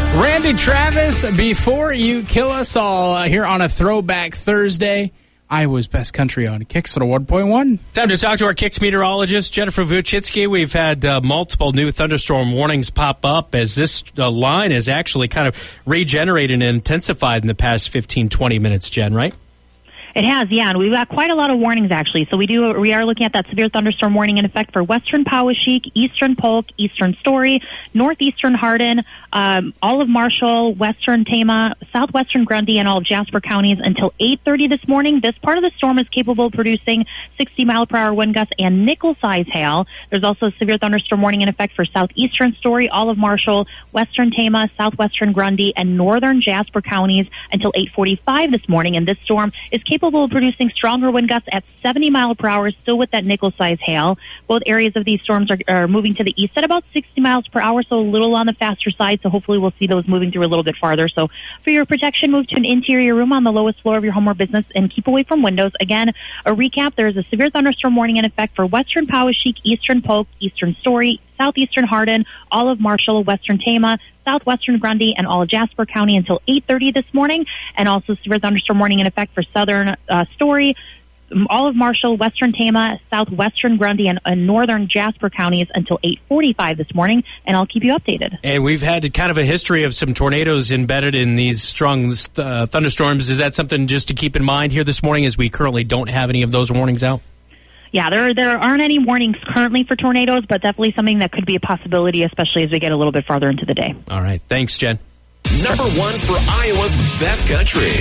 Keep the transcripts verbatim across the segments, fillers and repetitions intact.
Randy Travis, Before You Kill Us All, uh, here on a Throwback Thursday. Iowa's Best Country on Kicks at a one point one. Time to talk to our Kicks meteorologist, Jennifer Vuchitsky. We've had uh, multiple new thunderstorm warnings pop up as this uh, line is actually kind of regenerated and intensified in the past fifteen, twenty minutes, Jen, right? It has, yeah, and we've got quite a lot of warnings, actually. So we do, we are looking at that severe thunderstorm warning in effect for western Poweshiek, eastern Polk, eastern Story, northeastern Hardin, um, all of Marshall, western Tama, southwestern Grundy, and all of Jasper counties until eight thirty this morning. This part of the storm is capable of producing sixty mile per hour wind gusts and nickel-size hail. There's also a severe thunderstorm warning in effect for southeastern Story, all of Marshall, western Tama, southwestern Grundy, and northern Jasper counties until eight forty-five this morning. And this storm is capable capable of producing stronger wind gusts at seventy mile per hour, still with that nickel-size hail. Both areas of these storms are, are moving to the east at about sixty miles per hour, so a little on the faster side, so hopefully we'll see those moving through a little bit farther. So for your protection, move to an interior room on the lowest floor of your home or business and keep away from windows. Again, a recap, there is a severe thunderstorm warning in effect for western Poweshiek, eastern Polk, eastern Story, southeastern Hardin, all of Marshall, western Tama, southwestern Grundy, and all of Jasper County until eight thirty this morning, and also severe thunderstorm warning in effect for southern uh, Story, all of Marshall, western Tama, southwestern Grundy, and uh, northern Jasper counties until eight forty-five this morning, and I'll keep you updated. And we've had kind of a history of some tornadoes embedded in these strong uh, thunderstorms. Is that something just to keep in mind here this morning, as we currently don't have any of those warnings out? Yeah, there there aren't any warnings currently for tornadoes, but definitely something that could be a possibility, especially as we get a little bit farther into the day. All right. Thanks, Jen. Number one for Iowa's Best Country.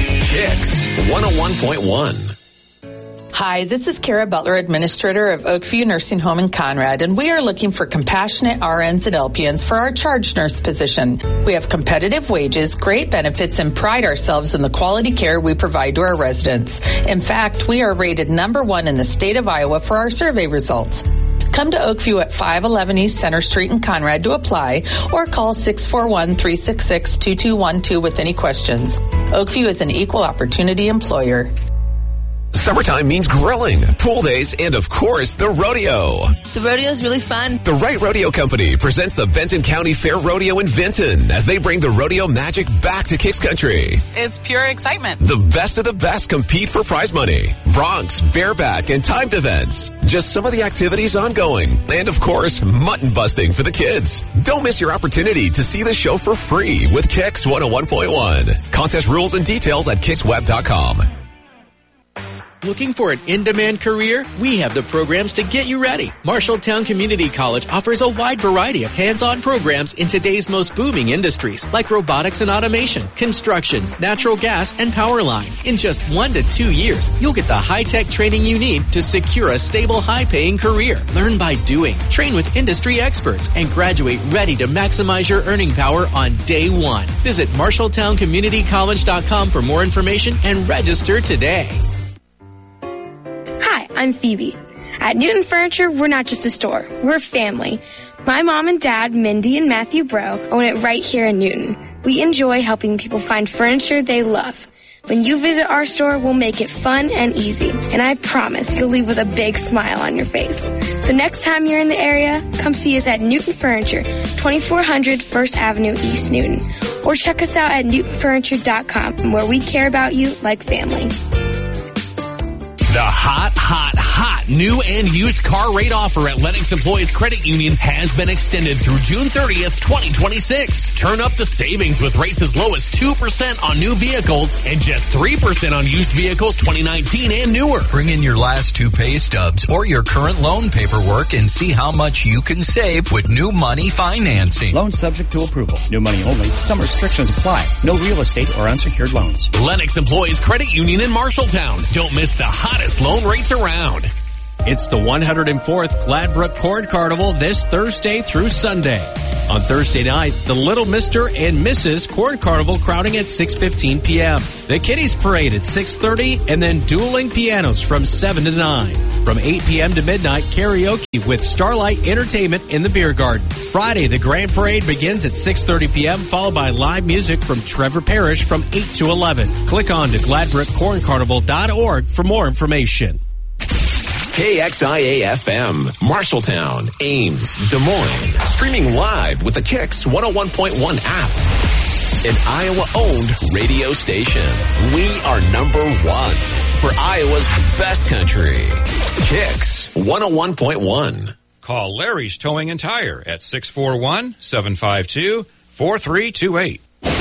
Kicks one oh one point one. Hi, this is Kara Butler, Administrator of Oakview Nursing Home in Conrad, and we are looking for compassionate R Ns and L P Ns for our charge nurse position. We have competitive wages, great benefits, and pride ourselves in the quality care we provide to our residents. In fact, we are rated number one in the state of Iowa for our survey results. Come to Oakview at five eleven East Center Street in Conrad to apply, or call six four one, three six six, two two one two with any questions. Oakview is an equal opportunity employer. Summertime means grilling, pool days, and of course, the rodeo. The rodeo is really fun. The Wright Rodeo Company presents the Benton County Fair Rodeo in Vinton as they bring the rodeo magic back to Kicks Country. It's pure excitement. The best of the best compete for prize money. Broncs, bareback, and timed events. Just some of the activities ongoing. And of course, mutton busting for the kids. Don't miss your opportunity to see the show for free with Kicks one oh one point one. Contest rules and details at kicks web dot com. Looking for an in-demand career? We have the programs to get you ready. Marshalltown Community College offers a wide variety of hands-on programs in today's most booming industries, like robotics and automation, construction, natural gas, and power line. In just one to two years, you'll get the high-tech training you need to secure a stable, high-paying career. Learn by doing, train with industry experts, and graduate ready to maximize your earning power on day one. Visit marshalltown community college dot com for more information and register today. Hi, I'm Phoebe. At Newton Furniture, we're not just a store, we're a family. My mom and dad, Mindy and Matthew Bro, own it right here in Newton. We enjoy helping people find furniture they love. When you visit our store, we'll make it fun and easy, and I promise you'll leave with a big smile on your face. So next time you're in the area, come see us at Newton Furniture, twenty-four hundred First Avenue, East Newton, or check us out at newton furniture dot com, where we care about you like family. The hot, hot, hot new and used car rate offer at Lennox Employees Credit Union has been extended through June thirtieth, twenty twenty-six. Turn up the savings with rates as low as two percent on new vehicles and just three percent on used vehicles twenty nineteen and newer. Bring in your last two pay stubs or your current loan paperwork and see how much you can save with new money financing. Loan subject to approval. New money only. Some restrictions apply. No real estate or unsecured loans. Lennox Employees Credit Union in Marshalltown. Don't miss the hottest loan rates around. It's the one hundred fourth Gladbrook Corn Carnival this Thursday through Sunday. On Thursday night, the Little Mister and Missus Corn Carnival crowding at six fifteen p.m. The Kiddies Parade at six thirty, and then dueling pianos from seven to nine. From eight p.m. to midnight, karaoke with Starlight Entertainment in the Beer Garden. Friday, the Grand Parade begins at six thirty p.m., followed by live music from Trevor Parrish from eight to eleven. Click on to gladbrook corn carnival dot org for more information. K X I A F M, Marshalltown, Ames, Des Moines. Streaming live with the Kicks one oh one point one app. an Iowa-owned radio station. We are number one for Iowa's best country. Kicks one oh one point one. Call Larry's Towing and Tire at six four one, seven five two, four three two eight.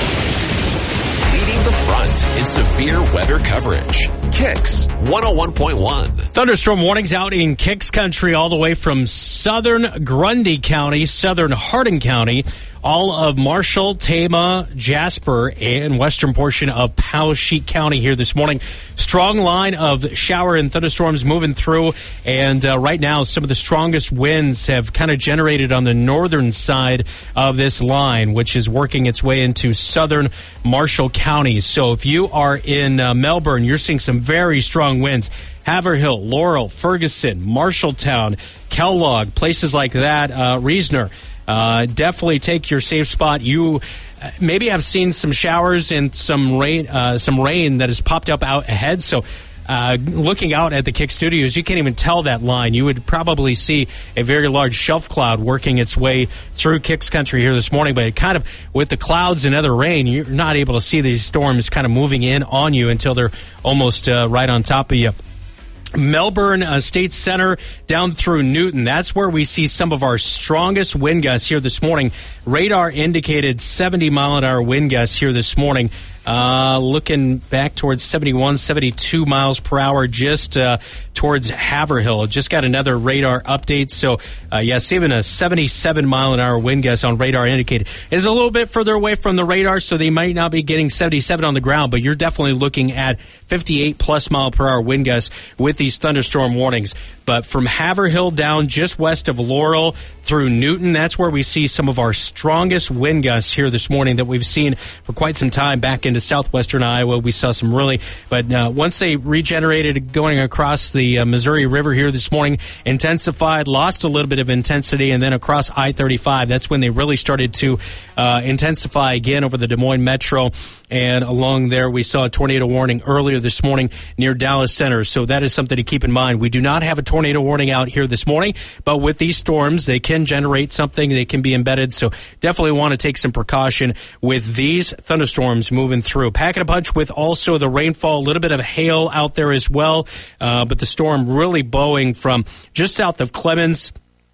Leading the front in severe weather coverage. Kicks one oh one point one. Thunderstorm warnings out in Kicks country all the way from southern Grundy County, southern Hardin County, all of Marshall, Tama, Jasper, and western portion of Poweshiek County here this morning. Strong line of shower and thunderstorms moving through, and uh, right now some of the strongest winds have kind of generated on the northern side of this line, which is working its way into southern Marshall County. So if you are in uh, Melbourne, you're seeing some very strong winds. Haverhill, Laurel, Ferguson, Marshalltown, Kellogg, places like that, uh, Reasoner. Uh, definitely take your safe spot. You uh, maybe have seen some showers and some rain, uh, some rain that has popped up out ahead. So, uh, looking out at the Kick Studios, you can't even tell that line. You would probably see a very large shelf cloud working its way through Kicks country here this morning. But it kind of, with the clouds and other rain, you're not able to see these storms kind of moving in on you until they're almost uh, right on top of you. Melbourne uh, State Center down through Newton. That's where we see some of our strongest wind gusts here this morning. Radar indicated seventy mile an hour wind gusts here this morning. Uh, looking back towards seventy-one, seventy-two miles per hour, just uh, towards Haverhill. Just got another radar update. So, uh, yes, even a seventy-seven mile an hour wind gust on radar indicated. Is a little bit further away from the radar, so they might not be getting seventy-seven on the ground, but you're definitely looking at fifty-eight plus mile per hour wind gusts with these thunderstorm warnings. But from Haverhill down just west of Laurel through Newton, that's where we see some of our strongest wind gusts here this morning that we've seen for quite some time back into southwestern Iowa. We saw some really, but uh, once they regenerated going across the uh, Missouri River here this morning, intensified, lost a little bit of intensity, and then across I thirty-five, that's when they really started to uh, intensify again over the Des Moines Metro. And along there, we saw a tornado warning earlier this morning near Dallas Center. So that is something to keep in mind. We do not have a tornado warning out here this morning, but with these storms, they can generate something. They can be embedded. So definitely want to take some precaution with these thunderstorms moving through. Packing a punch with also the rainfall, a little bit of hail out there as well. Uh, but the storm really blowing from just south of Clemens,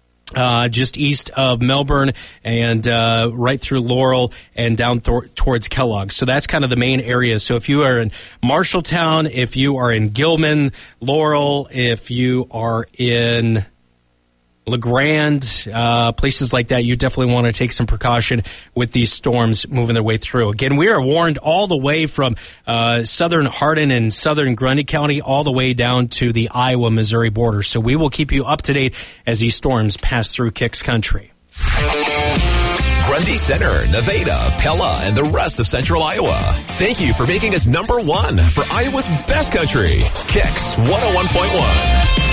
Uh, just east of Melbourne, and uh, right through Laurel and down th- towards Kellogg. So that's kind of the main area. So if you are in Marshalltown, if you are in Gilman, Laurel, if you are in LeGrand, uh, places like that, you definitely want to take some precaution with these storms moving their way through. Again, we are warned all the way from uh, southern Hardin and southern Grundy County all the way down to the Iowa-Missouri border. So we will keep you up to date as these storms pass through Kicks country. Grundy Center, Nevada, Pella, and the rest of central Iowa. Thank you for making us number one for Iowa's best country. Kicks one oh one point one.